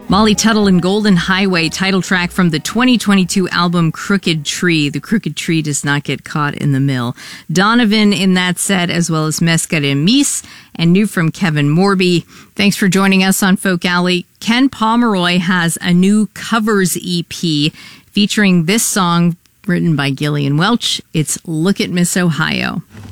Molly Tuttle and Golden Highway, title track from the 2022 album Crooked Tree. The crooked tree does not get caught in the mill. Donovan in that set, as well as Mescaremis, and new from Kevin Morby. Thanks for joining us on Folk Alley. Ken Pomeroy has a new covers EP featuring this song written by Gillian Welch. It's Look at Miss Ohio.